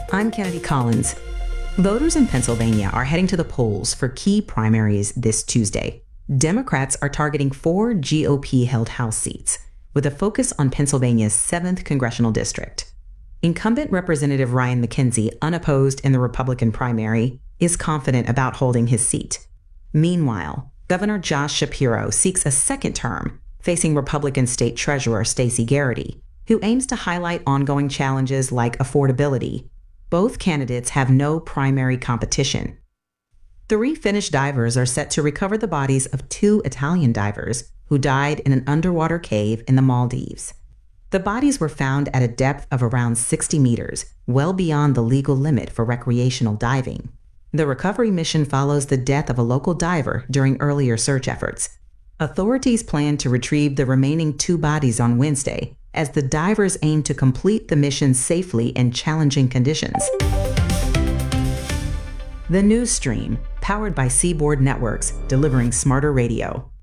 I'm Kennedy Collins. Voters in Pennsylvania are heading to the polls for key primaries this Tuesday. Democrats are targeting 4 GOP-held House seats, with a focus on Pennsylvania's 7th congressional district. Incumbent Representative Ryan McKenzie, unopposed in the Republican primary, is confident about holding his seat. Meanwhile, Governor Josh Shapiro seeks a second term, facing Republican State Treasurer Stacey Garrity, who aims to highlight ongoing challenges like affordability. Both candidates have no primary competition. 3 Finnish divers are set to recover the bodies of 2 Italian divers who died in an underwater cave in the Maldives. The bodies were found at a depth of around 60 meters, well beyond the legal limit for recreational diving. The recovery mission follows the death of a local diver during earlier search efforts. Authorities plan to retrieve the remaining 2 bodies on Wednesday, as the divers aim to complete the mission safely in challenging conditions. The News Stream, powered by Seaboard Networks, delivering smarter radio.